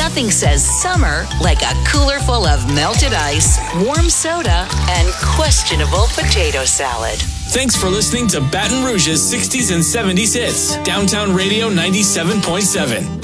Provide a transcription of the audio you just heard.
Nothing says summer like a cooler full of melted ice, warm soda, and questionable potato salad. Thanks for listening to Baton Rouge's 60s and 70s hits. Downtown Radio 97.7.